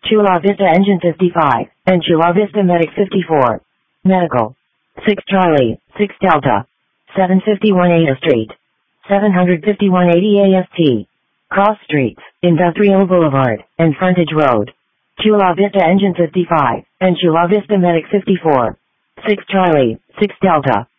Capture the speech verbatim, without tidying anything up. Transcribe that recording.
Chula Vista Engine fifty-five, and Chula Vista Medic fifty-four. Medical. six Charlie, six Delta. seven fifty-one A S Street. seven fifty-one eighty A S T. Cross Streets, Industrial Boulevard, and Frontage Road. Chula Vista Engine fifty-five, and Chula Vista Medic fifty-four. six Charlie, six Delta.